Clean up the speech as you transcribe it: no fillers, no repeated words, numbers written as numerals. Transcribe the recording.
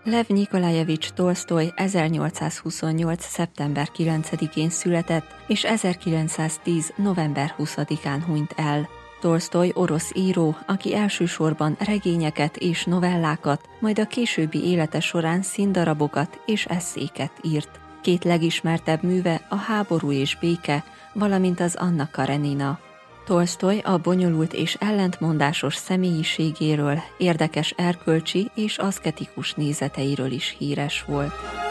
Lev Nikolajevics Tolsztoj 1828. szeptember 9-én született, és 1910. november 20-án hunyt el. Tolsztoj orosz író, aki elsősorban regényeket és novellákat, majd a későbbi élete során színdarabokat és esszéket írt. Két legismertebb műve a Háború és béke, valamint az Anna Karenina. Tolsztoj a bonyolult és ellentmondásos személyiségéről, érdekes erkölcsi és aszketikus nézeteiről is híres volt.